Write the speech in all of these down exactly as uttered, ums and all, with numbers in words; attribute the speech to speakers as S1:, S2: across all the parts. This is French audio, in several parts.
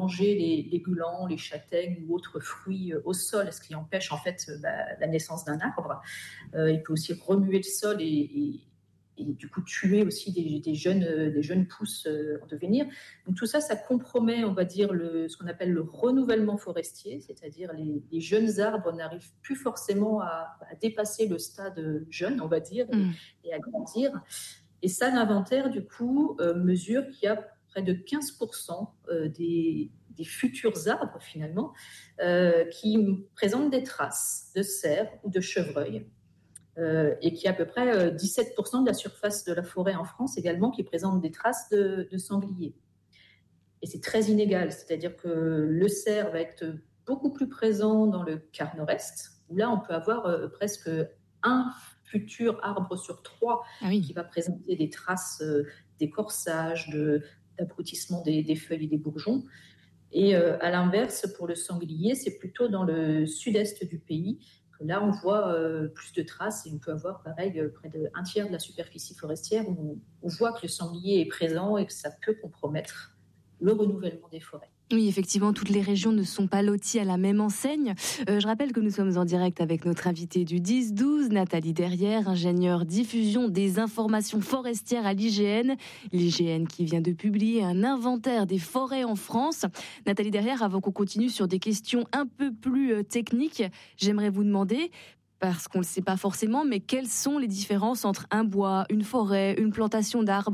S1: manger les, les glands, les châtaignes ou autres fruits au sol, ce qui empêche en fait bah, la naissance d'un arbre. Euh, il peut aussi remuer le sol et, et, et du coup tuer aussi des, des, jeunes, des jeunes pousses en devenir. Donc tout ça, ça compromet, on va dire, le, ce qu'on appelle le renouvellement forestier, c'est-à-dire les, les jeunes arbres n'arrivent plus forcément à, à dépasser le stade jeune, on va dire, mmh. et, et à grandir. Et ça, l'inventaire, du coup, euh, mesure qu'il y a près de quinze pour cent euh, des, des futurs arbres, finalement, euh, qui présentent des traces de cerf ou de chevreuil. Euh, et qui a à peu près euh, dix-sept pour cent de la surface de la forêt en France également qui présente des traces de, de sanglier. Et c'est très inégal, c'est-à-dire que le cerf va être beaucoup plus présent dans le quart nord-est, où là on peut avoir euh, presque un futur arbre sur trois ah oui. qui va présenter des traces euh, d'écorçage, de, d'abrutissement des, des feuilles et des bourgeons. Et euh, à l'inverse, pour le sanglier, c'est plutôt dans le sud-est du pays. Là, on voit euh, plus de traces et on peut avoir, pareil, euh, près d'un tiers de la superficie forestière où on voit que le sanglier est présent et que ça peut compromettre le renouvellement des forêts.
S2: Oui, effectivement, toutes les régions ne sont pas loties à la même enseigne. Euh, je rappelle que nous sommes en direct avec notre invitée du dix douze, Nathalie Derrière, ingénieure diffusion des informations forestières à l'I G N. L'I G N qui vient de publier un inventaire des forêts en France. Nathalie Derrière, avant qu'on continue sur des questions un peu plus techniques, j'aimerais vous demander, parce qu'on ne le sait pas forcément, mais quelles sont les différences entre un bois, une forêt, une plantation d'arbres ?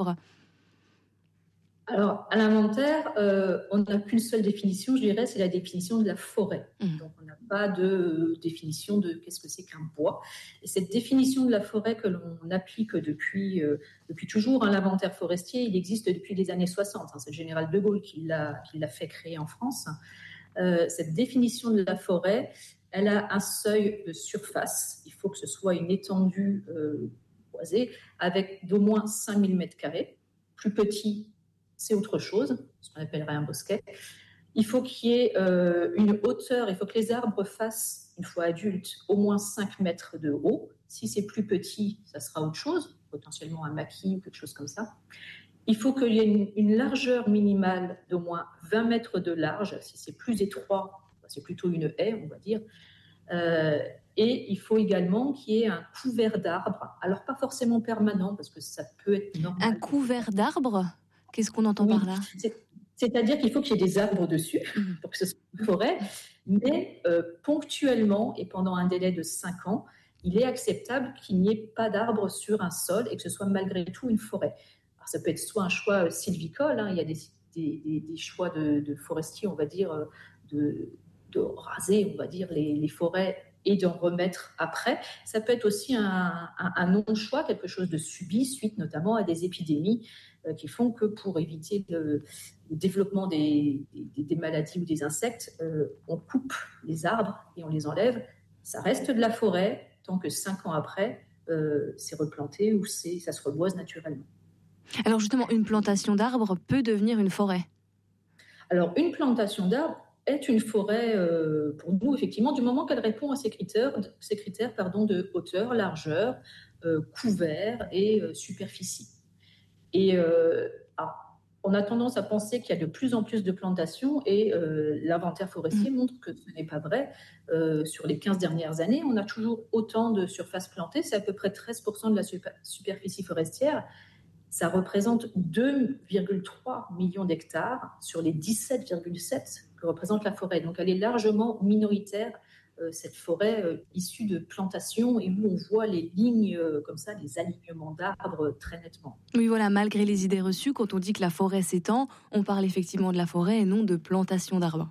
S1: Alors, à l'inventaire, euh, on n'a qu'une seule définition, je dirais, c'est la définition de la forêt. Mmh. Donc, on n'a pas de définition de qu'est-ce que c'est qu'un bois. Et cette définition de la forêt que l'on applique depuis, euh, depuis toujours, hein, l'inventaire forestier, il existe depuis les années soixante. Hein, c'est le général de Gaulle qui l'a, qui l'a fait créer en France. Euh, cette définition de la forêt, elle a un seuil de surface. Il faut que ce soit une étendue euh, boisée avec d'au moins cinq mille mètres carrés. Plus petit, c'est autre chose, ce qu'on appellerait un bosquet. Il faut qu'il y ait euh, une hauteur, il faut que les arbres fassent, une fois adultes, au moins cinq mètres de haut. Si c'est plus petit, ça sera autre chose, potentiellement un maquis ou quelque chose comme ça. Il faut qu'il y ait une, une largeur minimale d'au moins vingt mètres de large. Si c'est plus étroit, c'est plutôt une haie, on va dire. Euh, et il faut également qu'il y ait un couvert d'arbres. Alors, pas forcément permanent, parce que ça peut être normal.
S2: Un couvert d'arbres ? Qu'est-ce qu'on entend
S1: oui,
S2: par là ?
S1: c'est, C'est-à-dire qu'il faut qu'il y ait des arbres dessus pour que ce soit une forêt, mais euh, ponctuellement et pendant un délai de cinq ans, il est acceptable qu'il n'y ait pas d'arbres sur un sol et que ce soit malgré tout une forêt. Alors, ça peut être soit un choix sylvicole, hein, il y a des, des, des, des choix de, de forestiers, on va dire, de, de raser, on va dire, les, les forêts et d'en remettre après. Ça peut être aussi un, un, un non-choix, quelque chose de subi, suite notamment à des épidémies euh, qui font que pour éviter le, le développement des, des, des maladies ou des insectes, euh, on coupe les arbres et on les enlève. Ça reste de la forêt tant que cinq ans après, euh, c'est replanté ou c'est, ça se reboise naturellement.
S2: Alors justement, une plantation d'arbres peut devenir une forêt ?
S1: Alors, une plantation d'arbres est une forêt euh, pour nous, effectivement, du moment qu'elle répond à ces critères, ces critères pardon, de hauteur, largeur, euh, couvert et euh, superficie. Et euh, alors, on a tendance à penser qu'il y a de plus en plus de plantations et euh, l'inventaire forestier mmh. montre que ce n'est pas vrai. Euh, sur les quinze dernières années, on a toujours autant de surfaces plantées, c'est à peu près treize pour cent de la super- superficie forestière. Ça représente deux virgule trois millions d'hectares sur les dix-sept virgule sept que représente la forêt. Donc, elle est largement minoritaire, euh, cette forêt euh, issue de plantations et où on voit les lignes euh, comme ça, les alignements d'arbres euh, très nettement.
S2: Oui, voilà, malgré les idées reçues, quand on dit que la forêt s'étend, on parle effectivement de la forêt et non de plantation d'arbres.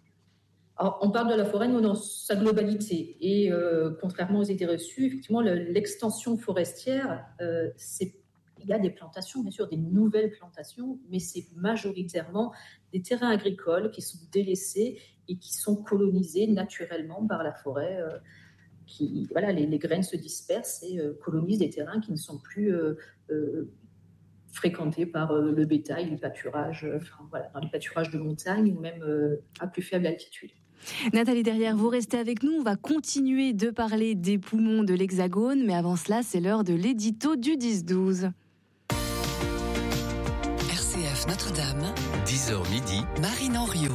S1: Alors, on parle de la forêt nous, dans sa globalité. Et euh, contrairement aux idées reçues, effectivement, le, l'extension forestière, euh, c'est il y a des plantations, bien sûr, des nouvelles plantations, mais c'est majoritairement des terrains agricoles qui sont délaissés et qui sont colonisés naturellement par la forêt. Euh, qui, voilà, les, les graines se dispersent et euh, colonisent des terrains qui ne sont plus euh, euh, fréquentés par euh, le bétail, les pâturages, euh, enfin, voilà, dans les pâturages de montagne ou même euh, à plus faible altitude.
S2: Nathalie Derrière, vous restez avec nous. On va continuer de parler des poumons de l'Hexagone, mais avant cela, c'est l'heure de l'édito du dix douze.
S3: R C F. F Notre-Dame, dix heures midi, Marine Henriot.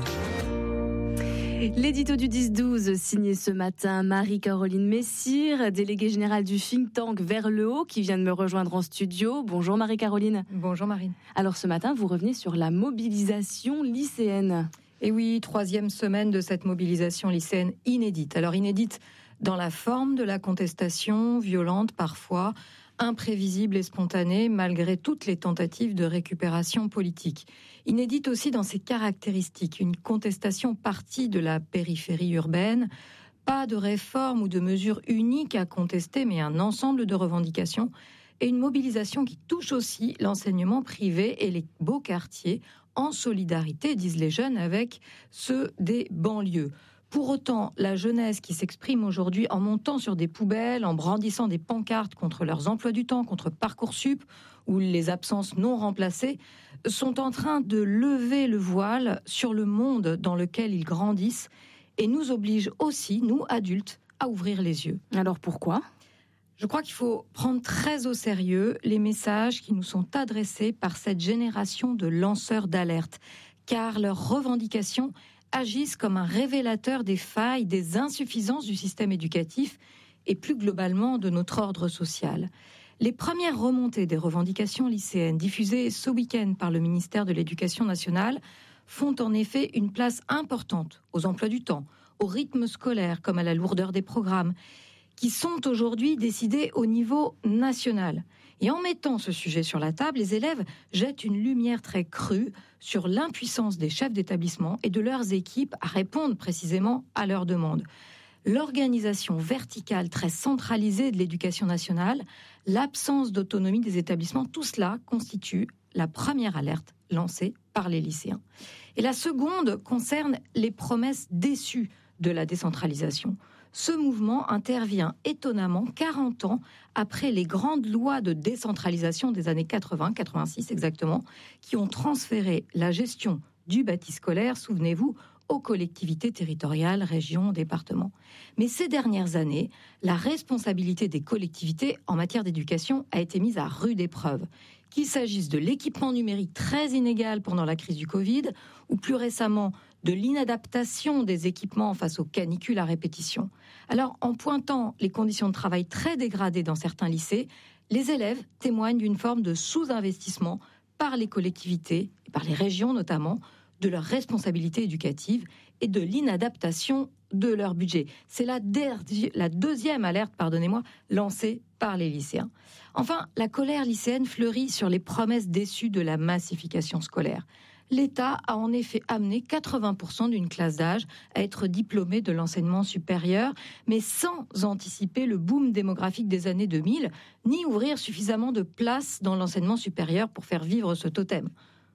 S2: L'édito du dix douze, signé ce matin Marie-Caroline Messire, déléguée générale du think tank Vers le haut, qui vient de me rejoindre en studio. Bonjour Marie-Caroline.
S4: Bonjour Marine.
S2: Alors ce matin, vous revenez sur la mobilisation lycéenne.
S4: Et oui, troisième semaine de cette mobilisation lycéenne inédite. Alors inédite dans la forme de la contestation, violente parfois, imprévisible et spontanée, malgré toutes les tentatives de récupération politique. Inédite aussi dans ses caractéristiques, une contestation partie de la périphérie urbaine, pas de réforme ou de mesures uniques à contester, mais un ensemble de revendications, et une mobilisation qui touche aussi l'enseignement privé et les beaux quartiers, en solidarité, disent les jeunes, avec ceux des banlieues. Pour autant, la jeunesse qui s'exprime aujourd'hui en montant sur des poubelles, en brandissant des pancartes contre leurs emplois du temps, contre Parcoursup ou les absences non remplacées, sont en train de lever le voile sur le monde dans lequel ils grandissent et nous obligent aussi, nous adultes, à ouvrir les yeux.
S2: Alors pourquoi ?
S4: Je crois qu'il faut prendre très au sérieux les messages qui nous sont adressés par cette génération de lanceurs d'alerte, car leurs revendications agissent comme un révélateur des failles, des insuffisances du système éducatif et plus globalement de notre ordre social. Les premières remontées des revendications lycéennes diffusées ce week-end par le ministère de l'Éducation nationale font en effet une place importante aux emplois du temps, au rythme scolaire comme à la lourdeur des programmes, qui sont aujourd'hui décidés au niveau national. Et en mettant ce sujet sur la table, les élèves jettent une lumière très crue sur l'impuissance des chefs d'établissement et de leurs équipes à répondre précisément à leurs demandes. L'organisation verticale très centralisée de l'éducation nationale, l'absence d'autonomie des établissements, tout cela constitue la première alerte lancée par les lycéens. Et la seconde concerne les promesses déçues de la décentralisation. Ce mouvement intervient étonnamment quarante ans après les grandes lois de décentralisation des années quatre-vingts, quatre-vingt-six exactement, qui ont transféré la gestion du bâti scolaire, souvenez-vous, aux collectivités territoriales, régions, départements. Mais ces dernières années, la responsabilité des collectivités en matière d'éducation a été mise à rude épreuve. Qu'il s'agisse de l'équipement numérique très inégal pendant la crise du Covid, ou plus récemment de l'inadaptation des équipements face aux canicules à répétition. Alors, en pointant les conditions de travail très dégradées dans certains lycées, les élèves témoignent d'une forme de sous-investissement par les collectivités, et par les régions notamment, de leur responsabilité éducative et de l'inadaptation de leur budget. C'est la, der- la deuxième alerte, pardonnez-moi, lancée par les lycéens. Enfin, la colère lycéenne fleurit sur les promesses déçues de la massification scolaire. L'État a en effet amené quatre-vingts pour cent d'une classe d'âge à être diplômée de l'enseignement supérieur, mais sans anticiper le boom démographique des années deux mille, ni ouvrir suffisamment de places dans l'enseignement supérieur pour faire vivre ce totem.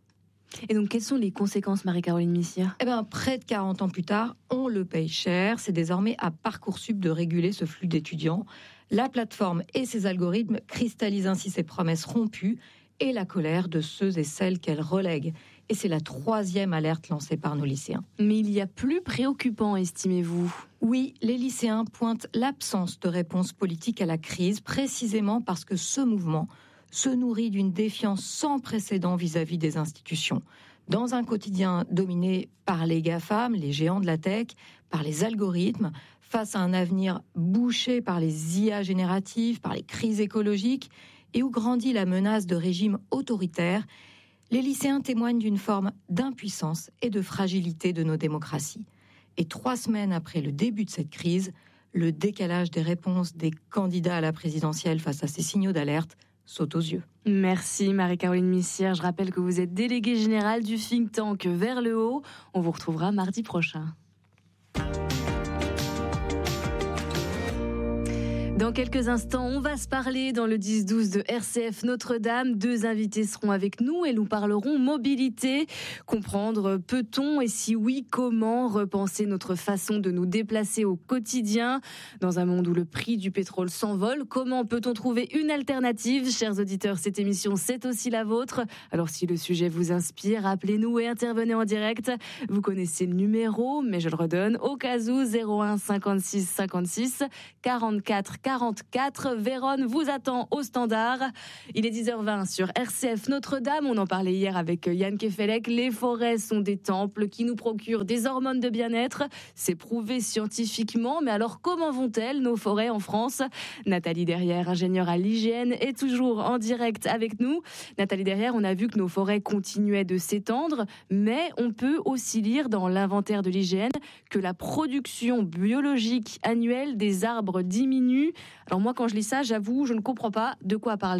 S2: Et donc, quelles sont les conséquences, Marie-Caroline Messire ?
S4: Eh bien, près de quarante ans plus tard, on le paye cher. C'est désormais à Parcoursup de réguler ce flux d'étudiants. La plateforme et ses algorithmes cristallisent ainsi ses promesses rompues et la colère de ceux et celles qu'elle relègue. Et c'est la troisième alerte lancée par nos lycéens.
S2: Mais il y a plus préoccupant, estimez-vous ?
S4: Oui, les lycéens pointent l'absence de réponse politique à la crise, précisément parce que ce mouvement se nourrit d'une défiance sans précédent vis-à-vis des institutions. Dans un quotidien dominé par les GAFAM, les géants de la tech, par les algorithmes, face à un avenir bouché par les I A génératives, par les crises écologiques, et où grandit la menace de régimes autoritaires, les lycéens témoignent d'une forme d'impuissance et de fragilité de nos démocraties. Et trois semaines après le début de cette crise, le décalage des réponses des candidats à la présidentielle face à ces signaux d'alerte saute aux yeux.
S2: Merci Marie-Caroline Messire. Je rappelle que vous êtes déléguée générale du think tank Vers le haut. On vous retrouvera mardi prochain. Dans quelques instants, on va se parler dans le dix douze de R C F Notre-Dame. Deux invités seront avec nous et nous parlerons mobilité. Comprendre, peut-on et si oui, comment repenser notre façon de nous déplacer au quotidien dans un monde où le prix du pétrole s'envole? Comment peut-on trouver une alternative? Chers auditeurs, cette émission, c'est aussi la vôtre. Alors si le sujet vous inspire, appelez-nous et intervenez en direct. Vous connaissez le numéro, mais je le redonne au cas où, zéro un cinquante-six cinquante-six quarante-quatre quarante-quatre quarante-quatre. Véronne vous attend au standard. Il est dix heures vingt sur R C F Notre-Dame. On en parlait hier avec Yann Kefelec. Les forêts sont des temples qui nous procurent des hormones de bien-être. C'est prouvé scientifiquement. Mais alors, comment vont-elles, nos forêts en France ? Nathalie Derrière, ingénieure à l'I G N, est toujours en direct avec nous. Nathalie Derrière, on a vu que nos forêts continuaient de s'étendre, mais on peut aussi lire dans l'inventaire de l'I G N que la production biologique annuelle des arbres diminue. Alors moi, quand je lis ça, j'avoue, je ne comprends pas. De quoi parle-t-on ?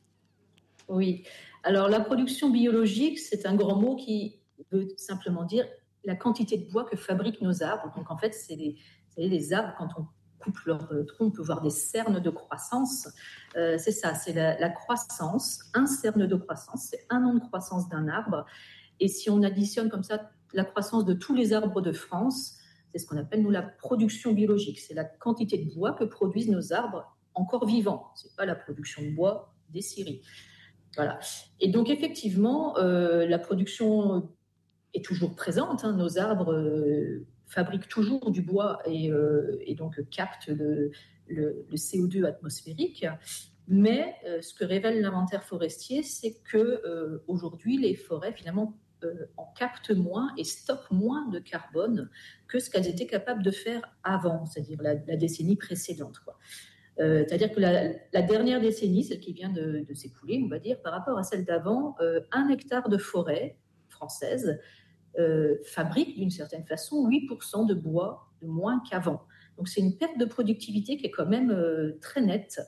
S1: Oui, alors la production biologique, c'est un grand mot qui veut simplement dire la quantité de bois que fabriquent nos arbres. Donc en fait, c'est des, c'est des arbres, quand on coupe leur tronc, on peut voir des cernes de croissance. Euh, c'est ça, c'est la, la croissance. Un cerne de croissance, c'est un an de croissance d'un arbre. Et si on additionne comme ça la croissance de tous les arbres de France, c'est ce qu'on appelle, nous, la production biologique. C'est la quantité de bois que produisent nos arbres encore vivants. Ce n'est pas la production de bois des scieries. Voilà. Et donc, effectivement, euh, la production est toujours présente. Hein. Nos arbres euh, fabriquent toujours du bois et, euh, et donc captent le, le, le C O deux atmosphérique. Mais euh, ce que révèle l'inventaire forestier, c'est qu'aujourd'hui, euh, les forêts, finalement, euh, en captent moins et stockent moins de carbone que ce qu'elles étaient capables de faire avant, c'est-à-dire la, la décennie précédente, quoi. Euh, c'est-à-dire que la, la dernière décennie, celle qui vient de, de s'écouler, on va dire, par rapport à celle d'avant, euh, un hectare de forêt française euh, fabrique d'une certaine façon huit pour cent de bois de moins qu'avant. Donc c'est une perte de productivité qui est quand même euh, très nette.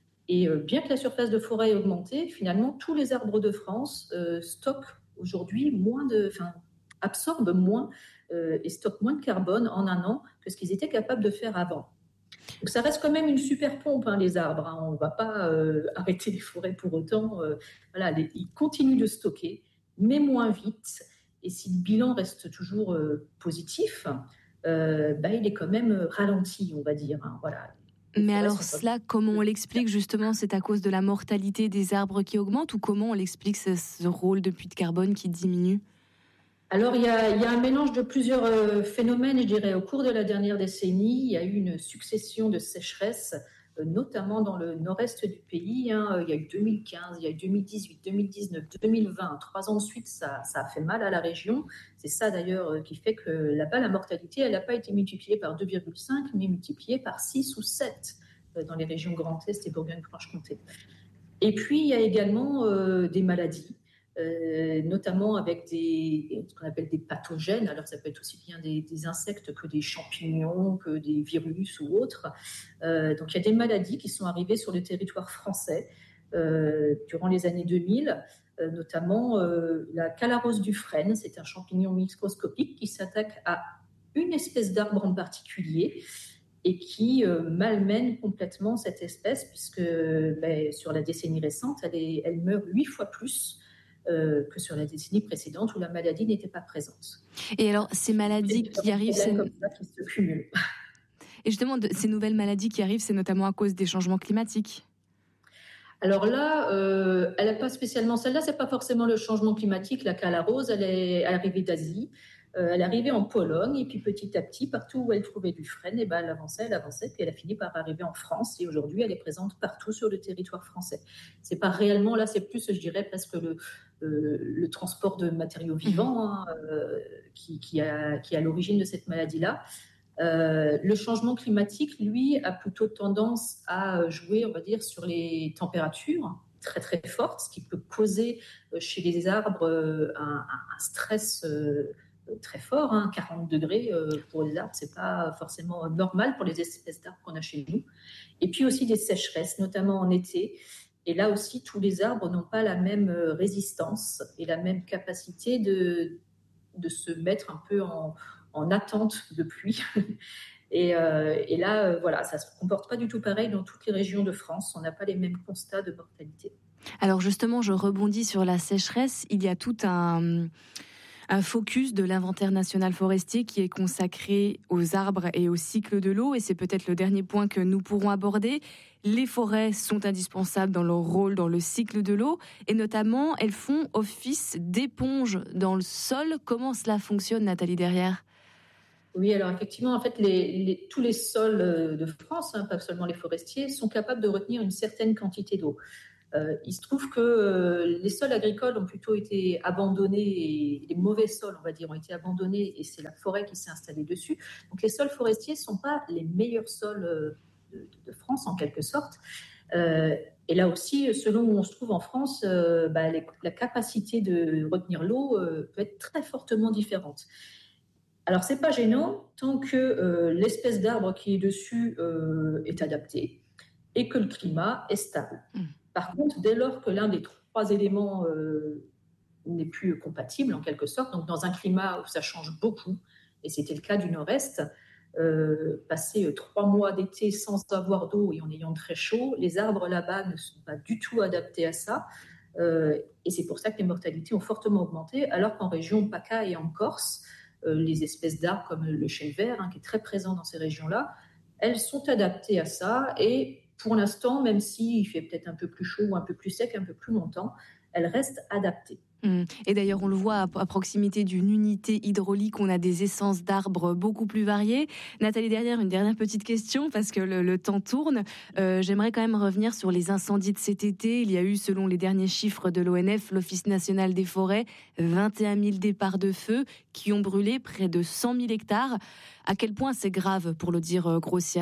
S1: Et euh, bien que la surface de forêt ait augmenté, finalement, tous les arbres de France euh, stockent aujourd'hui moins de, enfin, absorbent moins euh, et stockent moins de carbone en un an que ce qu'ils étaient capables de faire avant. Donc ça reste quand même une super pompe, hein, les arbres. Hein. On ne va pas euh, arrêter les forêts pour autant. Euh, voilà, les, ils continuent de stocker, mais moins vite. Et si le bilan reste toujours euh, positif, euh, bah, il est quand même ralenti, on va dire. Hein, voilà.
S2: Mais alors cela, comment on l'explique justement ? C'est à cause de la mortalité des arbres qui augmente ou comment on l'explique, ce, ce rôle de puits de carbone qui diminue ?
S1: Alors, il y, a, il y a un mélange de plusieurs euh, phénomènes, je dirais. Au cours de la dernière décennie, il y a eu une succession de sécheresses, euh, notamment dans le nord-est du pays. Hein. Il y a eu deux mille quinze, il y a eu deux mille dix-huit, deux mille dix-neuf, deux mille vingt. Trois ans de suite, ça, ça a fait mal à la région. C'est ça, d'ailleurs, euh, qui fait que là-bas, la mortalité, elle n'a pas été multipliée par deux virgule cinq, mais multipliée par six ou sept euh, dans les régions Grand Est et Bourgogne-Franche-Comté. Et puis, il y a également euh, des maladies. Euh, notamment avec des, ce qu'on appelle des pathogènes. Alors, ça peut être aussi bien des, des insectes que des champignons, que des virus ou autres. Euh, donc, il y a des maladies qui sont arrivées sur le territoire français euh, durant les années deux mille, euh, notamment euh, la Calarose du frêne. C'est un champignon microscopique qui s'attaque à une espèce d'arbre en particulier et qui euh, malmène complètement cette espèce, puisque ben, sur la décennie récente, elle, est, elle meurt huit fois plus Euh, que sur la décennie précédente où la maladie n'était pas présente.
S2: Et alors, ces maladies qui arrivent...
S1: C'est comme ça qui se cumulent.
S2: Et justement, de, ces nouvelles maladies qui arrivent, c'est notamment à cause des changements climatiques.
S1: Alors là, euh, elle n'est pas spécialement celle-là, c'est pas forcément le changement climatique. La calarose, elle est arrivée d'Asie. Euh, elle est arrivée en Pologne et puis petit à petit, partout où elle trouvait du frêne, et ben elle avançait, elle avançait, puis elle a fini par arriver en France. Et aujourd'hui, elle est présente partout sur le territoire français. C'est pas réellement là, c'est plus, je dirais, presque le euh, le transport de matériaux vivants hein, euh, qui, qui a qui est à l'origine de cette maladie-là. Euh, le changement climatique, lui, a plutôt tendance à jouer, on va dire, sur les températures très très fortes, ce qui peut causer chez les arbres un, un stress euh, très fort, hein, quarante degrés euh, pour les arbres, c'est pas forcément normal pour les espèces d'arbres qu'on a chez nous. Et puis aussi des sécheresses, notamment en été. Et là aussi, tous les arbres n'ont pas la même résistance et la même capacité de, de se mettre un peu en, en attente de pluie. Et, euh, et là, euh, voilà, ça ne se comporte pas du tout pareil dans toutes les régions de France. On n'a pas les mêmes constats de mortalité.
S2: Alors justement, je rebondis sur la sécheresse. Il y a tout un... un focus de l'inventaire national forestier qui est consacré aux arbres et au cycle de l'eau. Et c'est peut-être le dernier point que nous pourrons aborder. Les forêts sont indispensables dans leur rôle dans le cycle de l'eau. Et notamment, elles font office d'éponge dans le sol. Comment cela fonctionne, Nathalie Derrière ?
S1: Oui, alors effectivement, en fait, les, les, tous les sols de France, hein, pas seulement les forestiers, sont capables de retenir une certaine quantité d'eau. Euh, il se trouve que euh, les sols agricoles ont plutôt été abandonnés, et les mauvais sols, on va dire, ont été abandonnés, et c'est la forêt qui s'est installée dessus. Donc les sols forestiers ne sont pas les meilleurs sols de, de France, en quelque sorte. Euh, et là aussi, selon où on se trouve en France, euh, bah, les, la capacité de retenir l'eau euh, peut être très fortement différente. Alors, ce n'est pas gênant tant que euh, l'espèce d'arbre qui est dessus euh, est adaptée et que le climat est stable. Mmh. Par contre, dès lors que l'un des trois éléments euh, n'est plus compatible, en quelque sorte, donc dans un climat où ça change beaucoup, et c'était le cas du Nord-Est, euh, passer trois mois d'été sans avoir d'eau et en ayant très chaud, les arbres là-bas ne sont pas du tout adaptés à ça. Euh, et c'est pour ça que les mortalités ont fortement augmenté, alors qu'en région PACA et en Corse, euh, les espèces d'arbres comme le chêne vert, hein, qui est très présent dans ces régions-là, elles sont adaptées à ça. Et pour l'instant, même s'il fait peut-être un peu plus chaud ou un peu plus sec, un peu plus longtemps, elles restent adaptées.
S2: Et d'ailleurs, on le voit à proximité d'une unité hydraulique, on a des essences d'arbres beaucoup plus variées. Nathalie Derrière, une dernière petite question, parce que le, le temps tourne. Euh, j'aimerais quand même revenir sur les incendies de cet été. Il y a eu, selon les derniers chiffres de l'O N F, l'Office national des forêts, vingt et un mille départs de feu qui ont brûlé près de cent mille hectares. À quel point c'est grave, pour le dire grossièrement ?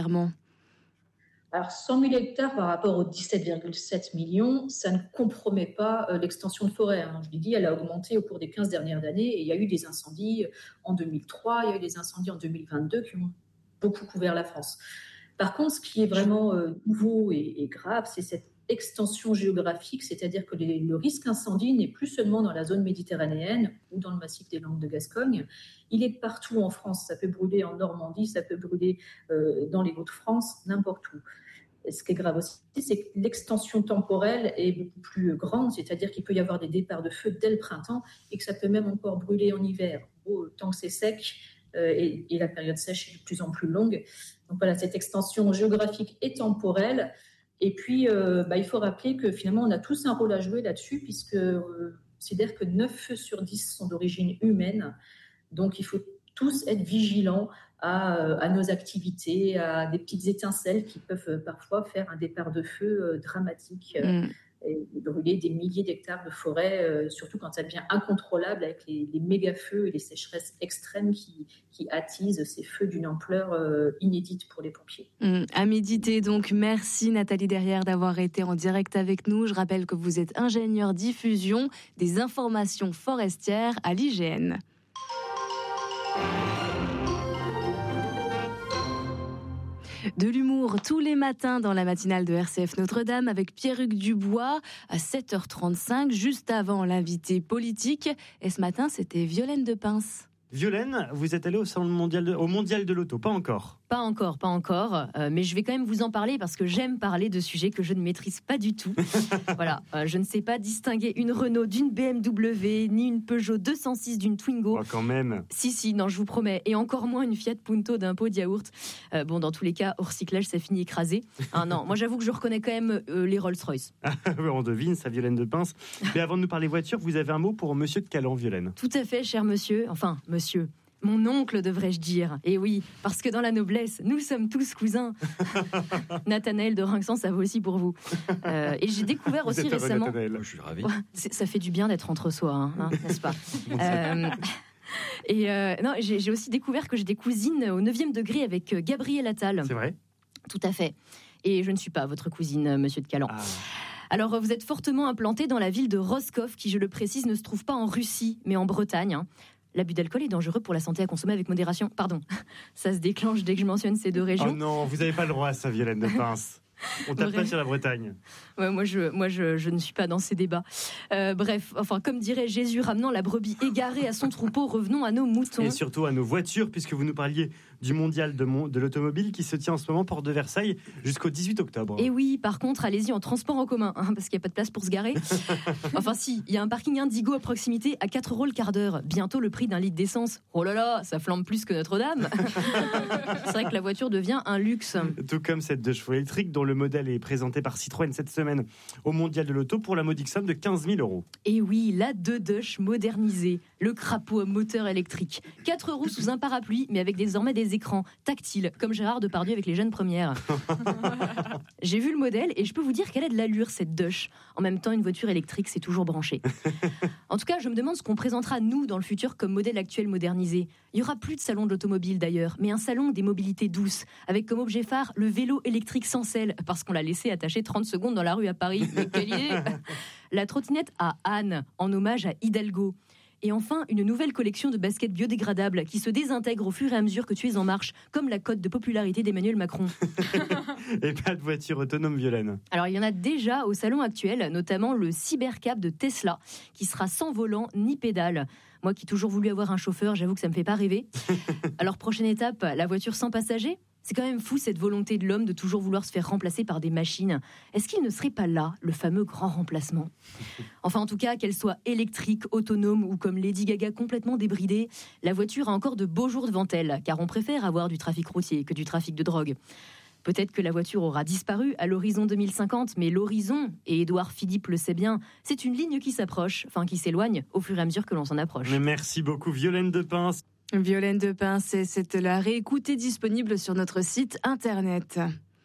S1: Alors, cent mille hectares par rapport aux dix-sept virgule sept millions, ça ne compromet pas euh, l'extension de forêt. Hein. Je l'ai dit, elle a augmenté au cours des quinze dernières années, et il y a eu des incendies en deux mille trois, il y a eu des incendies en deux mille vingt-deux qui ont beaucoup couvert la France. Par contre, ce qui est vraiment euh, nouveau et, et grave, c'est cette extension géographique, c'est-à-dire que les, le risque incendie n'est plus seulement dans la zone méditerranéenne ou dans le massif des Landes de Gascogne, il est partout en France. Ça peut brûler en Normandie, ça peut brûler euh, dans les Hauts-de-France, n'importe où. Et ce qui est grave aussi, c'est que l'extension temporelle est beaucoup plus grande, c'est-à-dire qu'il peut y avoir des départs de feu dès le printemps et que ça peut même encore brûler en hiver. Bon, tant que c'est sec, euh, et, et la période sèche est de plus en plus longue. Donc voilà, cette extension géographique et temporelle. Et puis, euh, bah, il faut rappeler que finalement, on a tous un rôle à jouer là-dessus, puisque euh, c'est-à-dire que neuf feux sur dix sont d'origine humaine. Donc, il faut tous être vigilants à, à nos activités, à des petites étincelles qui peuvent parfois faire un départ de feu euh, dramatique euh, mmh. et brûler des milliers d'hectares de forêt, euh, surtout quand ça devient incontrôlable avec les, les méga-feux et les sécheresses extrêmes qui, qui attisent ces feux d'une ampleur euh, inédite pour les pompiers.
S2: Mmh. À méditer donc. Merci Nathalie Derrière d'avoir été en direct avec nous. Je rappelle que vous êtes ingénieure diffusion des informations forestières à l'I G N. De l'humour tous les matins dans la matinale de R C F Notre-Dame avec Pierre-Hugues Dubois à sept heures trente-cinq, juste avant l'invité politique. Et ce matin, c'était Violaine Depince.
S5: Violaine, vous êtes allée au salon mondial de, au mondial de l'auto, pas encore.
S6: Pas encore, pas encore, euh, mais je vais quand même vous en parler parce que j'aime parler de sujets que je ne maîtrise pas du tout. Voilà, euh, je ne sais pas distinguer une Renault d'une B M W, ni une Peugeot deux cent six d'une Twingo.
S5: Oh, quand même.
S6: Si, si, non, je vous promets. Et encore moins une Fiat Punto d'un pot de yaourt. Euh, bon, dans tous les cas, au recyclage, ça finit écrasé. Ah non, moi j'avoue que je reconnais quand même euh, les Rolls-Royce.
S5: On devine, ça, Violaine Depince. Mais avant de nous parler voiture, vous avez un mot pour Monsieur de Calan, Violaine.
S6: Tout à fait, cher monsieur. Enfin, monsieur. Mon oncle, devrais-je dire. Et oui, parce que dans la noblesse, nous sommes tous cousins. Nathanaël de Rinxan, ça vaut aussi pour vous. Euh, et j'ai découvert
S5: vous
S6: aussi récemment...
S5: Nathanaël. Je suis ravi.
S6: Ouais, ça fait du bien d'être entre soi, hein, hein, n'est-ce pas? euh, Et euh, non, j'ai, j'ai aussi découvert que j'ai des cousines au neuvième degré avec Gabriel Attal.
S5: C'est vrai?
S6: Tout à fait. Et je ne suis pas votre cousine, monsieur de Calan. Ah. Alors, vous êtes fortement implanté dans la ville de Roscoff, qui, je le précise, ne se trouve pas en Russie, mais en Bretagne, hein. L'abus d'alcool est dangereux pour la santé, à consommer avec modération. Pardon, ça se déclenche dès que je mentionne ces deux régions.
S5: Oh non, vous n'avez pas le droit à ça, Violaine Depince. On tape pas sur la Bretagne.
S6: Ouais, moi, je, moi je, je ne suis pas dans ces débats. Euh, bref, enfin, comme dirait Jésus, ramenant la brebis égarée à son troupeau, revenons à nos moutons.
S5: Et surtout à nos voitures, puisque vous nous parliez du mondial de, mon, de l'automobile qui se tient en ce moment porte de Versailles jusqu'au dix-huit octobre.
S6: Et oui, par contre, allez-y en transport en commun, hein, parce qu'il n'y a pas de place pour se garer. Enfin si, il y a un parking Indigo à proximité à quatre euros le quart d'heure. Bientôt le prix d'un litre d'essence. Oh là là, ça flambe plus que Notre-Dame. C'est vrai que la voiture devient un luxe.
S5: Tout comme cette deux chevaux électrique dont le modèle est présenté par Citroën cette semaine au mondial de l'auto pour la modique somme de quinze mille euros.
S6: Et oui, la deux Dush modernisée. Le crapaud à moteur électrique. Quatre roues sous un parapluie, mais avec désormais des écrans tactiles, comme Gérard Depardieu avec les jeunes premières. J'ai vu le modèle et je peux vous dire qu'elle a de l'allure, cette Dush. En même temps, une voiture électrique, c'est toujours branché. En tout cas, je me demande ce qu'on présentera, nous, dans le futur, comme modèle actuel modernisé. Il n'y aura plus de salon de l'automobile, d'ailleurs, mais un salon des mobilités douces, avec comme objet phare le vélo électrique sans selle, parce qu'on l'a laissé attaché trente secondes dans la rue à Paris. Mais quelle idée! La trottinette à Anne, en hommage à Hidalgo. Et enfin, une nouvelle collection de baskets biodégradables qui se désintègrent au fur et à mesure que tu es en marche, comme la cote de popularité d'Emmanuel Macron.
S5: Et pas de voiture autonome, Violaine.
S6: Alors, il y en a déjà au salon actuel, notamment le Cybercab de Tesla, qui sera sans volant ni pédale. Moi qui ai toujours voulu avoir un chauffeur, j'avoue que ça me fait pas rêver. Alors, prochaine étape, la voiture sans passager ? C'est quand même fou cette volonté de l'homme de toujours vouloir se faire remplacer par des machines. Est-ce qu'il ne serait pas là le fameux grand remplacement ? Enfin, en tout cas, qu'elle soit électrique, autonome ou comme Lady Gaga complètement débridée, la voiture a encore de beaux jours devant elle, car on préfère avoir du trafic routier que du trafic de drogue. Peut-être que la voiture aura disparu à l'horizon deux mille cinquante, mais l'horizon, et Édouard Philippe le sait bien, c'est une ligne qui s'approche, enfin qui s'éloigne au fur et à mesure que l'on s'en approche.
S5: Mais merci beaucoup, Violaine Depin.
S2: Violaine Depin, c'est cette la réécoutée disponible sur notre site internet.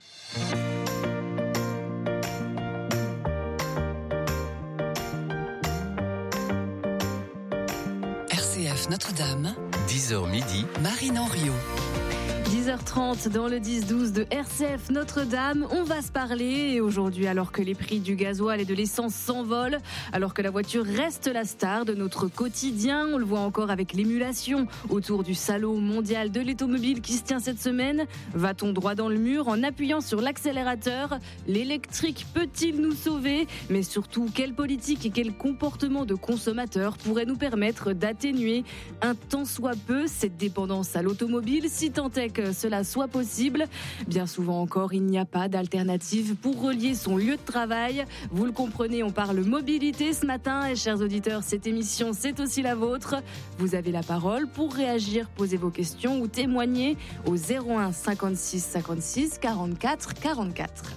S3: R C F Notre-Dame, dix heures midi, Marine Henriot.
S2: dix heures trente dans le dix douze de R C F Notre-Dame. On va se parler et aujourd'hui, alors que les prix du gasoil et de l'essence s'envolent, alors que la voiture reste la star de notre quotidien, on le voit encore avec l'émulation autour du salon mondial de l'automobile qui se tient cette semaine. Va-t-on droit dans le mur en appuyant sur l'accélérateur ? L'électrique peut-il nous sauver ? Mais surtout, quelle politique et quel comportement de consommateur pourrait nous permettre d'atténuer un tant soit peu cette dépendance à l'automobile, si tant est que cela soit possible. Bien souvent encore, il n'y a pas d'alternative pour relier son lieu de travail. Vous le comprenez, on parle mobilité ce matin et chers auditeurs, cette émission, c'est aussi la vôtre. Vous avez la parole pour réagir, poser vos questions ou témoigner au zéro un cinquante-six cinquante-six quarante-quatre quarante-quatre.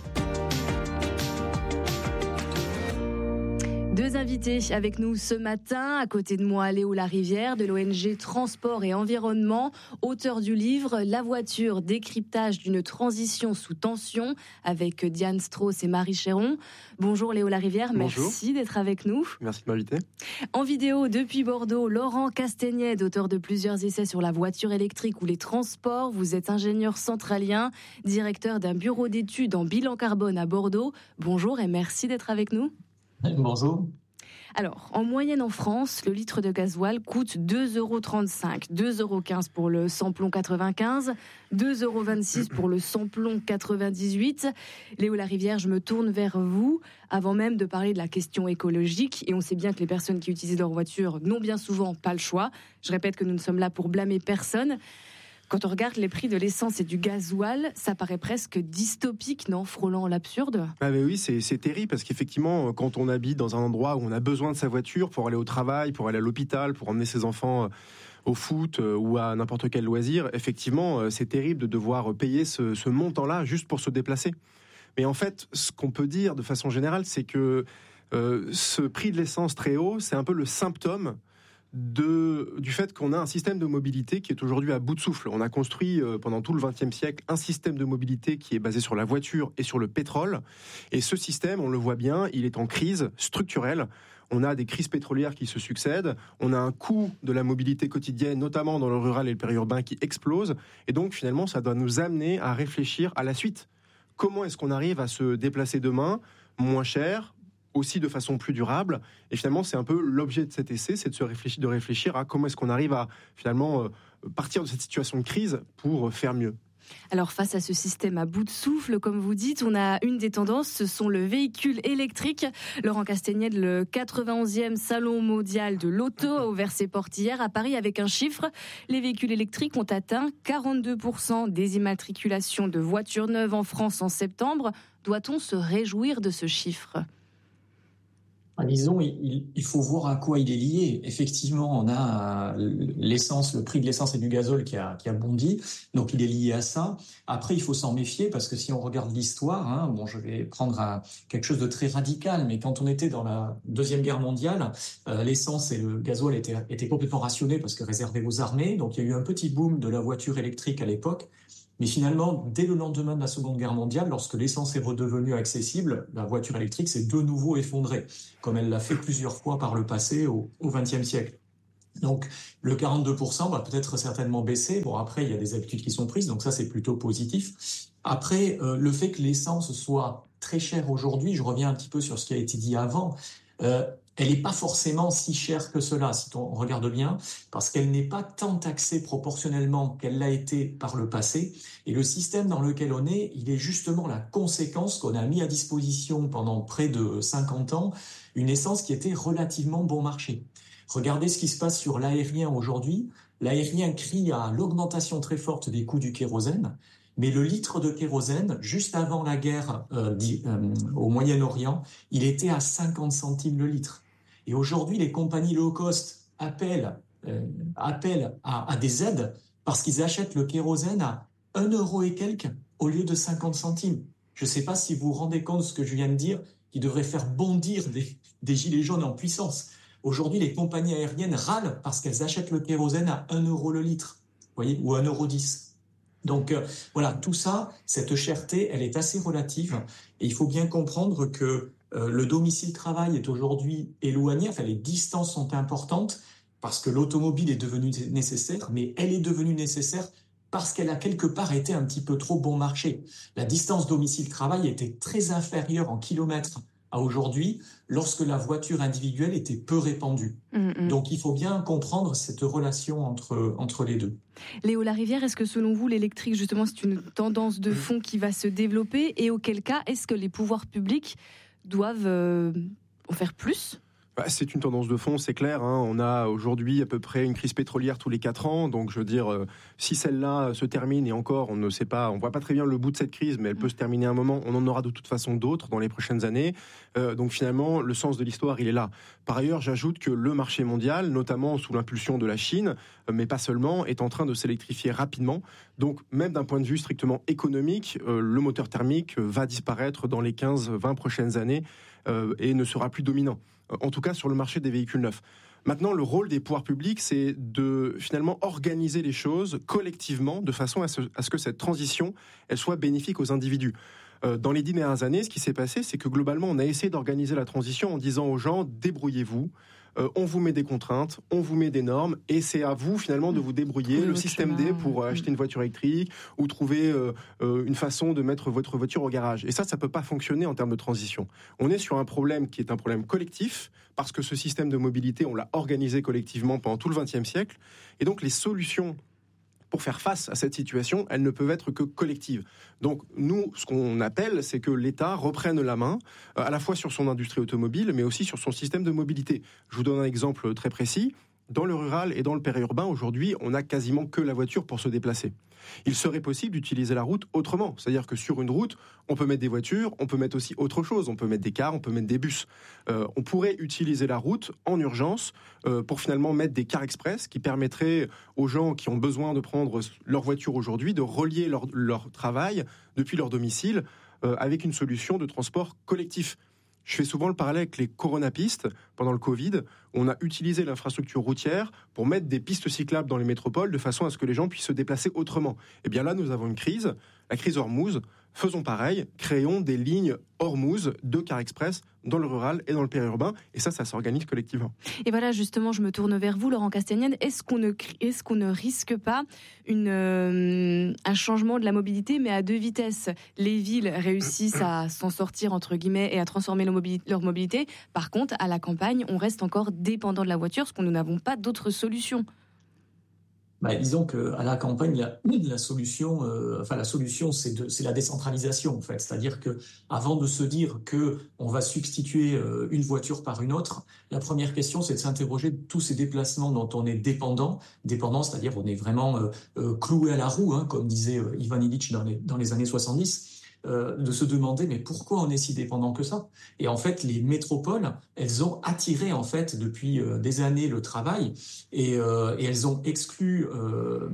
S2: Deux invités avec nous ce matin. À côté de moi, Léo Larivière de l'O N G Transport et Environnement, auteur du livre La voiture, décryptage d'une transition sous tension avec Diane Strauss et Marie Chéron. Bonjour Léo Larivière,
S7: Bonjour.
S2: Merci d'être avec nous.
S7: Merci de m'inviter.
S2: En vidéo depuis Bordeaux, Laurent Castagnède, auteur de plusieurs essais sur la voiture électrique ou les transports. Vous êtes ingénieur centralien, directeur d'un bureau d'études en bilan carbone à Bordeaux. Bonjour et merci d'être avec nous.
S8: Bonjour.
S2: Alors, en moyenne en France, le litre de gasoil coûte deux euros trente-cinq, deux euros quinze pour le sans-plomb quatre-vingt-quinze, deux euros vingt-six pour le sans-plomb quatre-vingt-dix-huit. Léo Larivière, je me tourne vers vous avant même de parler de la question écologique. Et on sait bien que les personnes qui utilisent leur voiture n'ont bien souvent pas le choix. Je répète que nous ne sommes là pour blâmer personne. Quand on regarde les prix de l'essence et du gasoil, ça paraît presque dystopique, non ? Frôlant l'absurde.
S7: Ah ben oui, c'est, c'est terrible parce qu'effectivement, quand on habite dans un endroit où on a besoin de sa voiture pour aller au travail, pour aller à l'hôpital, pour emmener ses enfants au foot ou à n'importe quel loisir, effectivement, c'est terrible de devoir payer ce, ce montant-là juste pour se déplacer. Mais en fait, ce qu'on peut dire de façon générale, c'est que euh, ce prix de l'essence très haut, c'est un peu le symptôme De, du fait qu'on a un système de mobilité qui est aujourd'hui à bout de souffle. On a construit euh, pendant tout le vingtième siècle un système de mobilité qui est basé sur la voiture et sur le pétrole. Et ce système, on le voit bien, il est en crise structurelle. On a des crises pétrolières qui se succèdent. On a un coût de la mobilité quotidienne, notamment dans le rural et le périurbain, qui explose. Et donc, finalement, ça doit nous amener à réfléchir à la suite. Comment est-ce qu'on arrive à se déplacer demain moins cher, aussi de façon plus durable, et finalement c'est un peu l'objet de cet essai, c'est de se réfléchir, de réfléchir à comment est-ce qu'on arrive à finalement euh, partir de cette situation de crise pour faire mieux.
S2: Alors face à ce système à bout de souffle, comme vous dites, on a une des tendances, ce sont le véhicule électrique. Laurent Castagnède, le quatre-vingt-onzième salon mondial de l'auto, a ouvert ses portes hier à Paris avec un chiffre. Les véhicules électriques ont atteint quarante-deux pour cent des immatriculations de voitures neuves en France en septembre. Doit-on se réjouir de ce chiffre ?
S8: Ah, disons, il, il faut voir à quoi il est lié. Effectivement, on a l'essence, le prix de l'essence et du gazole qui a, qui a bondi, donc il est lié à ça. Après, il faut s'en méfier parce que si on regarde l'histoire, hein, bon, je vais prendre un, quelque chose de très radical, mais quand on était dans la Deuxième Guerre mondiale, euh, l'essence et le gazole étaient, étaient complètement rationnés parce que réservés aux armées. Donc, il y a eu un petit boom de la voiture électrique à l'époque. Mais finalement, dès le lendemain de la Seconde Guerre mondiale, lorsque l'essence est redevenue accessible, la voiture électrique s'est de nouveau effondrée, comme elle l'a fait plusieurs fois par le passé au vingtième siècle. Donc, le quarante-deux pour cent va peut-être certainement baisser. Bon, après, il y a des habitudes qui sont prises, donc ça, c'est plutôt positif. Après, euh, le fait que l'essence soit très chère aujourd'hui, je reviens un petit peu sur ce qui a été dit avant, euh, elle n'est pas forcément si chère que cela, si on regarde bien, parce qu'elle n'est pas tant taxée proportionnellement qu'elle l'a été par le passé. Et le système dans lequel on est, il est justement la conséquence qu'on a mis à disposition pendant près de cinquante ans, une essence qui était relativement bon marché. Regardez ce qui se passe sur l'aérien aujourd'hui. L'aérien crie à l'augmentation très forte des coûts du kérosène, mais le litre de kérosène, juste avant la guerre euh, euh, au Moyen-Orient, il était à cinquante centimes le litre. Et aujourd'hui, les compagnies low cost appellent, euh, appellent à, à des aides parce qu'ils achètent le kérosène à un euro et quelques au lieu de cinquante centimes. Je ne sais pas si vous vous rendez compte de ce que je viens de dire, qui devrait faire bondir des, des gilets jaunes en puissance. Aujourd'hui, les compagnies aériennes râlent parce qu'elles achètent le kérosène à un euro le litre, voyez, ou un euro dix. Donc euh, voilà, tout ça, cette cherté, elle est assez relative. Et il faut bien comprendre que euh, le domicile-travail est aujourd'hui éloigné, enfin les distances sont importantes parce que l'automobile est devenue nécessaire, mais elle est devenue nécessaire parce qu'elle a quelque part été un petit peu trop bon marché. La distance domicile-travail était très inférieure en kilomètres à aujourd'hui, lorsque la voiture individuelle était peu répandue. Mmh. Donc il faut bien comprendre cette relation entre, entre les deux.
S2: Léo Larivière, est-ce que selon vous, l'électrique, justement, c'est une tendance de fond qui va se développer? Et auquel cas, est-ce que les pouvoirs publics doivent euh, en faire plus?
S7: Bah, c'est une tendance de fond, c'est clair. Hein. On a aujourd'hui à peu près une crise pétrolière tous les quatre ans. Donc, je veux dire, euh, si celle-là se termine, et encore, on ne sait pas, on voit pas très bien le bout de cette crise, mais elle peut se terminer à un moment. On en aura de toute façon d'autres dans les prochaines années. Euh, donc, finalement, le sens de l'histoire, il est là. Par ailleurs, j'ajoute que le marché mondial, notamment sous l'impulsion de la Chine, euh, mais pas seulement, est en train de s'électrifier rapidement. Donc, même d'un point de vue strictement économique, euh, le moteur thermique va disparaître dans les quinze vingt prochaines années euh, et ne sera plus dominant. En tout cas sur le marché des véhicules neufs. Maintenant, le rôle des pouvoirs publics, c'est de finalement organiser les choses collectivement de façon à ce, à ce que cette transition, elle soit bénéfique aux individus. Euh, dans les dix dernières années, ce qui s'est passé, c'est que globalement, on a essayé d'organiser la transition en disant aux gens, débrouillez-vous, euh, on vous met des contraintes, on vous met des normes, et c'est à vous finalement de vous débrouiller. Trouver le système D pour acheter une voiture électrique ou trouver euh, euh, une façon de mettre votre voiture au garage. Et ça, ça peut pas fonctionner en termes de transition. On est sur un problème qui est un problème collectif, parce que ce système de mobilité, on l'a organisé collectivement pendant tout le vingtième siècle, et donc les solutions pour faire face à cette situation, elles ne peuvent être que collectives. Donc nous, ce qu'on appelle, c'est que l'État reprenne la main, à la fois sur son industrie automobile, mais aussi sur son système de mobilité. Je vous donne un exemple très précis. Dans le rural et dans le périurbain, aujourd'hui, on n'a quasiment que la voiture pour se déplacer. Il serait possible d'utiliser la route autrement. C'est-à-dire que sur une route, on peut mettre des voitures, on peut mettre aussi autre chose. On peut mettre des cars, on peut mettre des bus. Euh, on pourrait utiliser la route en urgence euh, pour finalement mettre des cars express qui permettraient aux gens qui ont besoin de prendre leur voiture aujourd'hui de relier leur, leur travail depuis leur domicile euh, avec une solution de transport collectif. Je fais souvent le parallèle avec les coronapistes. Pendant le Covid, on a utilisé l'infrastructure routière pour mettre des pistes cyclables dans les métropoles de façon à ce que les gens puissent se déplacer autrement. Et bien là, nous avons une crise, la crise Ormuz. Faisons pareil, créons des lignes Ormuz de car express dans le rural et dans le périurbain. Et ça, ça s'organise collectivement.
S2: Et voilà, justement, je me tourne vers vous, Laurent Castagnède. Est-ce qu'on ne, est-ce qu'on ne risque pas une, euh, un changement de la mobilité, mais à deux vitesses? Les villes réussissent à s'en sortir, entre guillemets, et à transformer leur mobilité, leur mobilité. Par contre, à la campagne, on reste encore dépendant de la voiture, parce que nous n'avons pas d'autres solutions.
S8: Bah, disons qu'à la campagne, la, la solution, euh, enfin la solution, c'est, de, c'est la décentralisation en fait. C'est-à-dire que avant de se dire que on va substituer euh, une voiture par une autre, la première question, c'est de s'interroger de tous ces déplacements dont on est dépendant, dépendant, c'est-à-dire on est vraiment euh, euh, cloué à la roue, hein, comme disait euh, Ivan Illich dans les, dans les années soixante-dix. euh, de se demander mais pourquoi on est si dépendant que ça? Et en fait, les métropoles, elles ont attiré en fait depuis euh, des années le travail et, euh, et elles ont exclu euh,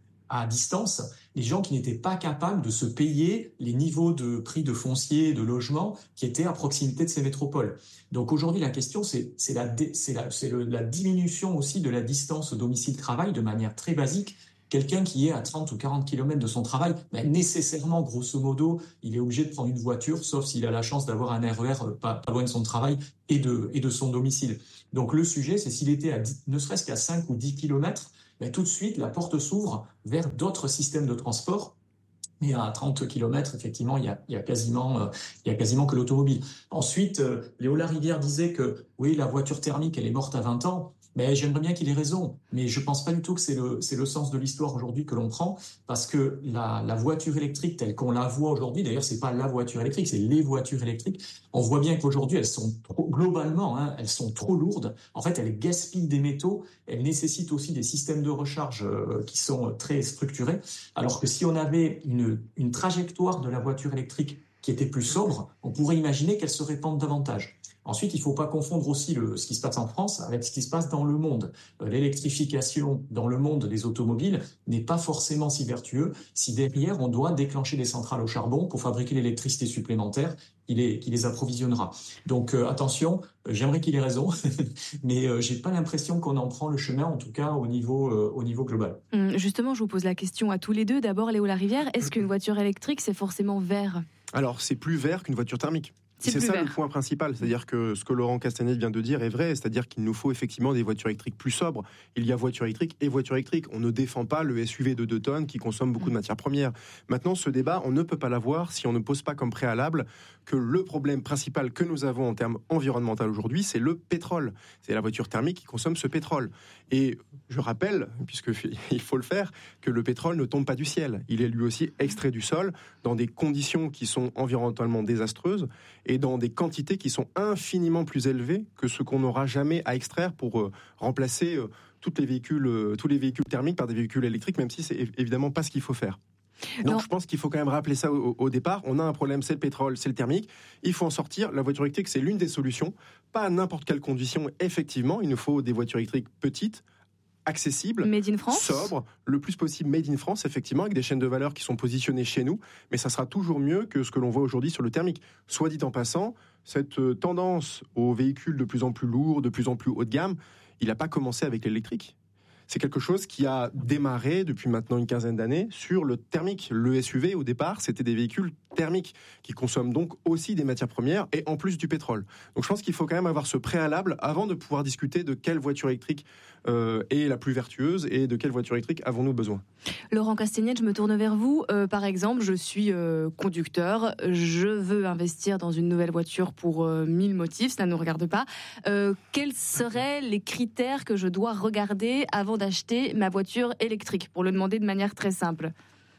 S8: à distance les gens qui n'étaient pas capables de se payer les niveaux de prix de foncier, de logement qui étaient à proximité de ces métropoles. Donc aujourd'hui, la question, c'est, c'est, la, c'est, la, c'est le, la diminution aussi de la distance domicile-travail de manière très basique. Quelqu'un qui est à trente ou quarante kilomètres de son travail, ben nécessairement, grosso modo, il est obligé de prendre une voiture, sauf s'il a la chance d'avoir un R E R pas, pas loin de son travail et de, et de son domicile. Donc le sujet, c'est s'il était à dix, ne serait-ce qu'à cinq ou dix kilomètres, ben tout de suite, la porte s'ouvre vers d'autres systèmes de transport. Mais à trente kilomètres, effectivement, il y a, il y a quasiment, euh, il y a quasiment que l'automobile. Ensuite, euh, Léo Larivière disait que oui, la voiture thermique, elle est morte à vingt ans. Mais j'aimerais bien qu'il ait raison. Mais je pense pas du tout que c'est le, c'est le sens de l'histoire aujourd'hui que l'on prend, parce que la, la voiture électrique telle qu'on la voit aujourd'hui, d'ailleurs, c'est pas la voiture électrique, c'est les voitures électriques. On voit bien qu'aujourd'hui, elles sont trop, globalement, hein, elles sont trop lourdes. En fait, elles gaspillent des métaux. Elles nécessitent aussi des systèmes de recharge euh, qui sont très structurés. Alors que si on avait une, une trajectoire de la voiture électrique qui était plus sobre, on pourrait imaginer qu'elle se répande davantage. Ensuite, il ne faut pas confondre aussi le, ce qui se passe en France avec ce qui se passe dans le monde. Euh, l'électrification dans le monde des automobiles n'est pas forcément si vertueux si derrière on doit déclencher des centrales au charbon pour fabriquer l'électricité supplémentaire qui les, qui les approvisionnera. Donc euh, attention, euh, j'aimerais qu'il ait raison, mais euh, j'ai pas l'impression qu'on en prend le chemin, en tout cas au niveau, euh, au niveau global.
S2: Justement, je vous pose la question à tous les deux. D'abord, Léo Larivière, est-ce qu'une voiture électrique, c'est forcément vert?
S7: Alors, c'est plus vert qu'une voiture thermique. C'est, c'est ça vert. Le point principal, c'est-à-dire que ce que Laurent Castanet vient de dire est vrai, c'est-à-dire qu'il nous faut effectivement des voitures électriques plus sobres. Il y a voiture électrique et voiture électrique. On ne défend pas le S U V de deux tonnes qui consomme beaucoup de matières premières. Maintenant, ce débat, on ne peut pas l'avoir si on ne pose pas comme préalable que le problème principal que nous avons en termes environnementaux aujourd'hui, c'est le pétrole. C'est la voiture thermique qui consomme ce pétrole. Et je rappelle, puisqu'il faut le faire, que le pétrole ne tombe pas du ciel. Il est lui aussi extrait du sol dans des conditions qui sont environnementalement désastreuses et dans des quantités qui sont infiniment plus élevées que ce qu'on n'aura jamais à extraire pour euh, remplacer euh, toutes les véhicules, euh, tous les véhicules thermiques par des véhicules électriques, même si c'est évidemment pas ce qu'il faut faire. Donc non. Je pense qu'il faut quand même rappeler ça au, au départ. On a un problème, c'est le pétrole, c'est le thermique. Il faut en sortir. La voiture électrique, c'est l'une des solutions. Pas à n'importe quelle condition, effectivement. Il nous faut des voitures électriques petites, accessible,
S2: made in France,
S7: sobre, le plus possible made in France, effectivement, avec des chaînes de valeur qui sont positionnées chez nous, mais ça sera toujours mieux que ce que l'on voit aujourd'hui sur le thermique. Soit dit en passant, cette tendance aux véhicules de plus en plus lourds, de plus en plus haut de gamme, il n'a pas commencé avec l'électrique. C'est quelque chose qui a démarré depuis maintenant une quinzaine d'années sur le thermique. Le S U V, au départ, c'était des véhicules thermiques qui consomment donc aussi des matières premières et en plus du pétrole. Donc je pense qu'il faut quand même avoir ce préalable avant de pouvoir discuter de quelle voiture électrique euh, est la plus vertueuse et de quelle voiture électrique avons-nous besoin.
S2: Laurent Castanet, je me tourne vers vous. Euh, par exemple, je suis euh, conducteur, je veux investir dans une nouvelle voiture pour euh, mille motifs, ça ne nous regarde pas. Euh, quels seraient les critères que je dois regarder avant d'acheter ma voiture électrique, pour le demander de manière très simple?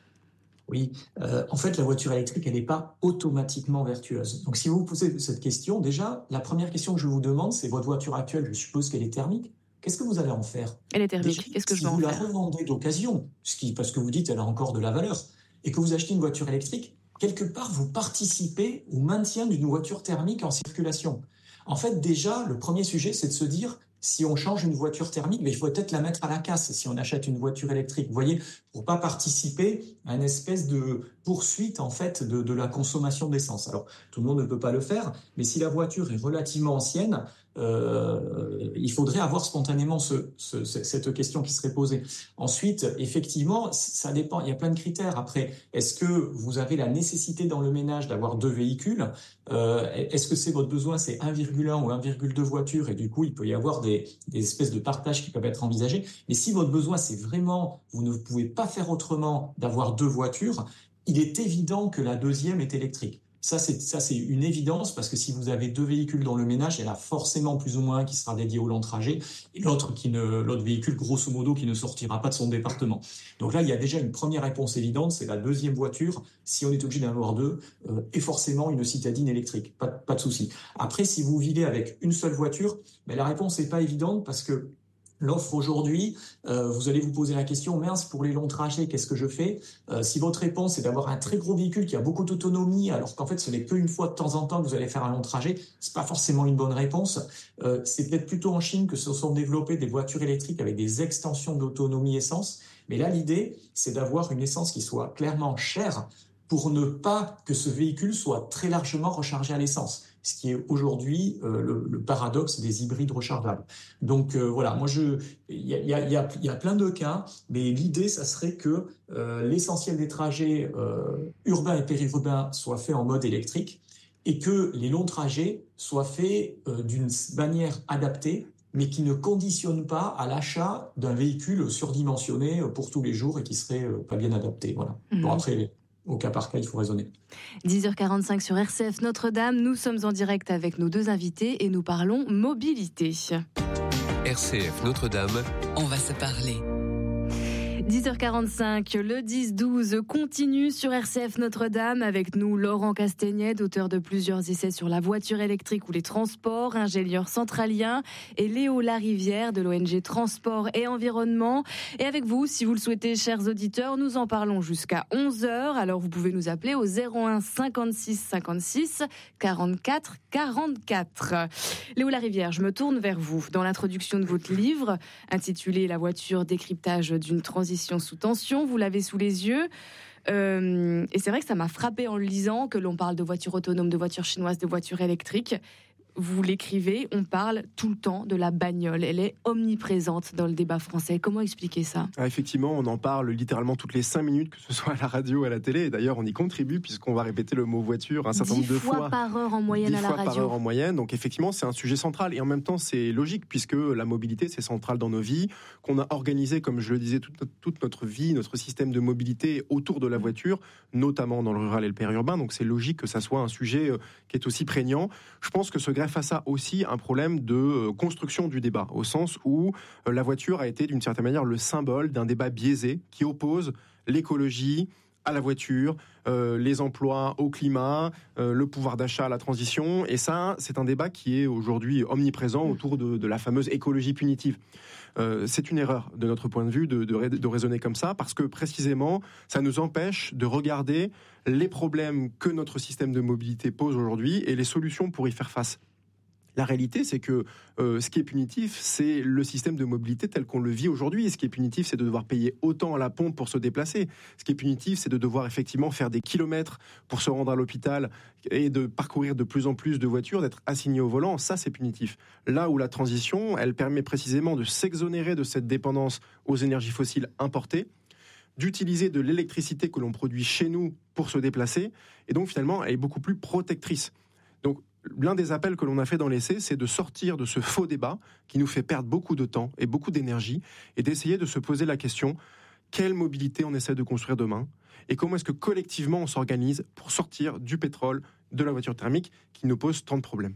S8: Oui, euh, en fait, la voiture électrique, elle n'est pas automatiquement vertueuse. Donc, si vous vous posez cette question, déjà, la première question que je vous demande, c'est votre voiture actuelle, je suppose qu'elle est thermique. Qu'est-ce que vous allez en faire?
S2: Elle est thermique, déjà, qu'est-ce que
S8: si
S2: je vais en
S8: faire?
S2: faire?
S8: Si vous la revendez d'occasion, parce que vous dites qu'elle a encore de la valeur, et que vous achetez une voiture électrique, quelque part, vous participez au maintien d'une voiture thermique en circulation. En fait, déjà, le premier sujet, c'est de se dire, si on change une voiture thermique, mais il faut peut-être la mettre à la casse si on achète une voiture électrique. Vous voyez, pour pas participer à une espèce de poursuite en fait de, de la consommation d'essence. Alors, tout le monde ne peut pas le faire, mais si la voiture est relativement ancienne, euh, il faudrait avoir spontanément ce, ce, cette question qui serait posée. Ensuite, effectivement, ça dépend. Il y a plein de critères. Après, est-ce que vous avez la nécessité dans le ménage d'avoir deux véhicules? euh, Est-ce que c'est votre besoin, c'est un virgule un ou un virgule deux voitures, et du coup, il peut y avoir des, des espèces de partages qui peuvent être envisagés. Mais si votre besoin, c'est vraiment, vous ne pouvez pas faire autrement d'avoir deux voitures, il est évident que la deuxième est électrique. Ça, c'est, ça, c'est une évidence, parce que si vous avez deux véhicules dans le ménage, il y en a forcément plus ou moins un qui sera dédié au long trajet et l'autre, qui ne, l'autre véhicule, grosso modo, qui ne sortira pas de son département. Donc là, il y a déjà une première réponse évidente, c'est la deuxième voiture, si on est obligé d'en avoir deux, euh, et forcément une citadine électrique, pas, pas de souci. Après, si vous vivez avec une seule voiture, ben, la réponse n'est pas évidente, parce que L'offre aujourd'hui, euh, vous allez vous poser la question, mince, pour les longs trajets, qu'est-ce que je fais ? euh, Si votre réponse est d'avoir un très gros véhicule qui a beaucoup d'autonomie, alors qu'en fait ce n'est qu'une fois de temps en temps que vous allez faire un long trajet, c'est pas forcément une bonne réponse. Euh, c'est peut-être plutôt en Chine que se sont développées des voitures électriques avec des extensions d'autonomie essence. Mais là, l'idée, c'est d'avoir une essence qui soit clairement chère pour ne pas que ce véhicule soit très largement rechargé à l'essence. Ce qui est aujourd'hui euh, le, le paradoxe des hybrides rechargeables. Donc euh, voilà, moi je, il y a, y a, y a, y a plein de cas, mais l'idée, ça serait que euh, l'essentiel des trajets euh, urbains et périurbains soient faits en mode électrique et que les longs trajets soient faits euh, d'une manière adaptée, mais qui ne conditionne pas à l'achat d'un véhicule surdimensionné pour tous les jours et qui serait euh, pas bien adapté. Voilà. Mmh. Bon, après, au cas par cas, il faut raisonner.
S2: dix heures quarante-cinq sur R C F Notre-Dame. Nous sommes en direct avec nos deux invités et nous parlons mobilité.
S3: R C F Notre-Dame, on va se parler.
S2: dix heures quarante-cinq, le dix douze continue sur R C F Notre-Dame. Avec nous, Laurent Castagnède, auteur de plusieurs essais sur la voiture électrique ou les transports, ingénieur centralien, et Léo Larivière de l'O N G Transport et Environnement. Et avec vous, si vous le souhaitez, chers auditeurs, nous en parlons jusqu'à onze heures. Alors vous pouvez nous appeler au zéro un cinquante-six cinquante-six quarante-quatre quarante-quatre. Léo Larivière, je me tourne vers vous. Dans l'introduction de votre livre, intitulé « La voiture, décryptage d'une transition sous tension », vous l'avez sous les yeux. Euh, et c'est vrai que ça m'a frappé en le lisant que l'on parle de voitures autonomes, de voitures chinoises, de voitures électriques. Vous l'écrivez, on parle tout le temps de la bagnole. Elle est omniprésente dans le débat français. Comment expliquer ça ?
S7: Ah, effectivement, on en parle littéralement toutes les cinq minutes, que ce soit à la radio ou à la télé. Et d'ailleurs, on y contribue puisqu'on va répéter le mot voiture un certain nombre de fois.
S2: dix fois par heure en moyenne à la radio.
S7: dix fois par heure en moyenne. Donc effectivement, c'est un sujet central. Et en même temps, c'est logique puisque la mobilité, c'est central dans nos vies. Qu'on a organisé, comme je le disais, toute, toute notre vie, notre système de mobilité autour de la voiture, notamment dans le rural et le périurbain. Donc c'est logique que ça soit un sujet qui est aussi prégnant. Je pense que se greffe à ça aussi un problème de construction du débat, au sens où la voiture a été d'une certaine manière le symbole d'un débat biaisé qui oppose l'écologie à la voiture, euh, les emplois au climat, euh, le pouvoir d'achat à la transition. Et ça, c'est un débat qui est aujourd'hui omniprésent autour de, de la fameuse écologie punitive. Euh, c'est une erreur de notre point de vue de, de, de raisonner comme ça, parce que précisément, ça nous empêche de regarder les problèmes que notre système de mobilité pose aujourd'hui et les solutions pour y faire face. La réalité, c'est que euh, ce qui est punitif, c'est le système de mobilité tel qu'on le vit aujourd'hui. Et ce qui est punitif, c'est de devoir payer autant à la pompe pour se déplacer. Ce qui est punitif, c'est de devoir effectivement faire des kilomètres pour se rendre à l'hôpital et de parcourir de plus en plus de voitures, d'être assigné au volant. Ça, c'est punitif. Là où la transition, elle permet précisément de s'exonérer de cette dépendance aux énergies fossiles importées, d'utiliser de l'électricité que l'on produit chez nous pour se déplacer. Et donc, finalement, elle est beaucoup plus protectrice. Donc, l'un des appels que l'on a fait dans l'essai, c'est de sortir de ce faux débat qui nous fait perdre beaucoup de temps et beaucoup d'énergie et d'essayer de se poser la question, quelle mobilité on essaie de construire demain et comment est-ce que collectivement on s'organise pour sortir du pétrole, de la voiture thermique qui nous pose tant de problèmes.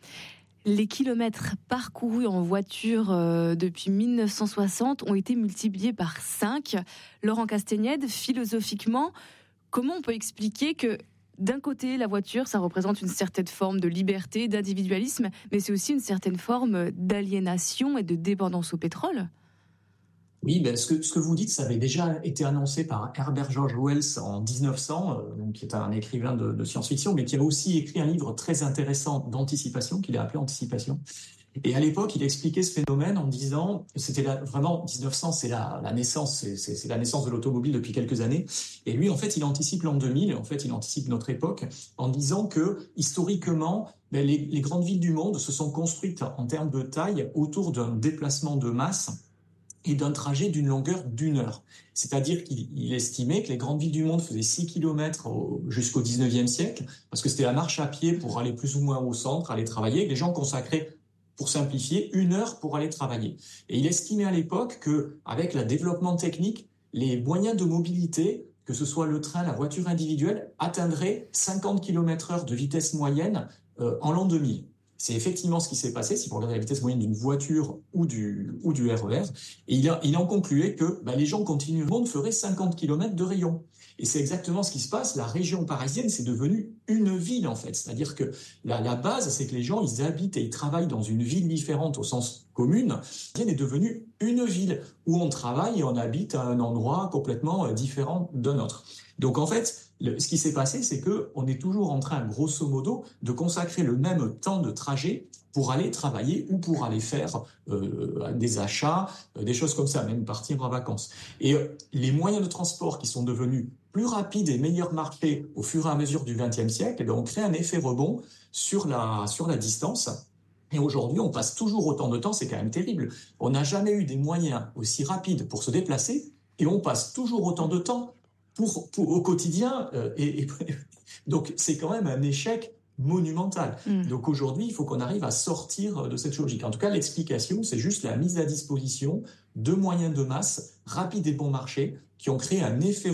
S2: Les kilomètres parcourus en voiture euh, depuis mille neuf cent soixante ont été multipliés par cinq. Laurent Castagnède, philosophiquement, comment on peut expliquer que d'un côté, la voiture, ça représente une certaine forme de liberté, d'individualisme, mais c'est aussi une certaine forme d'aliénation et de dépendance au pétrole.
S8: Oui, ben ce, que, ce que vous dites, ça avait déjà été annoncé par Herbert George Wells en dix-neuf cents, euh, qui est un écrivain de, de science-fiction, mais qui a aussi écrit un livre très intéressant d'anticipation, qu'il a appelé Anticipation. Et à l'époque, il expliquait ce phénomène en disant, c'était la, vraiment, dix-neuf cents, c'est la, la naissance, c'est, c'est, c'est la naissance de l'automobile depuis quelques années. Et lui, en fait, il anticipe l'an deux mille, en fait, il anticipe notre époque, en disant que, historiquement, ben, les, les grandes villes du monde se sont construites en termes de taille autour d'un déplacement de masse et d'un trajet d'une longueur d'une heure. C'est-à-dire qu'il il estimait que les grandes villes du monde faisaient six kilomètres au, jusqu'au dix-neuvième siècle, parce que c'était la marche à pied pour aller plus ou moins au centre, aller travailler, et les gens consacraient, pour simplifier, une heure pour aller travailler. Et il estimait à l'époque qu'avec le développement technique, les moyens de mobilité, que ce soit le train, la voiture individuelle, atteindraient cinquante kilomètres heure de vitesse moyenne euh, en l'an deux mille. C'est effectivement ce qui s'est passé, si vous regardez la vitesse moyenne d'une voiture ou du, ou du R E R. Et il, a, il en concluait que bah, les gens continuellement feraient cinquante kilomètres de rayon. Et c'est exactement ce qui se passe. La région parisienne, c'est devenu une ville en fait. C'est-à-dire que la, la base, c'est que les gens, ils habitent et ils travaillent dans une ville différente au sens commune. Vienne est devenue une ville où on travaille et on habite à un endroit complètement différent d'un autre. Donc en fait, le, ce qui s'est passé, c'est que on est toujours en train, grosso modo, de consacrer le même temps de trajet pour aller travailler ou pour aller faire euh, des achats, euh, des choses comme ça, même partir en vacances. Et euh, les moyens de transport qui sont devenus plus rapides et meilleurs marchés au fur et à mesure du vingtième siècle, eh bien, on crée un effet rebond sur la, sur la distance. Et aujourd'hui, on passe toujours autant de temps, c'est quand même terrible. On n'a jamais eu des moyens aussi rapides pour se déplacer et on passe toujours autant de temps pour, pour, au quotidien. Euh, et, et donc, c'est quand même un échec monumental. Mmh. Donc aujourd'hui, il faut qu'on arrive à sortir de cette logique. En tout cas, l'explication, c'est juste la mise à disposition de moyens de masse rapides et bon marché qui ont créé un effet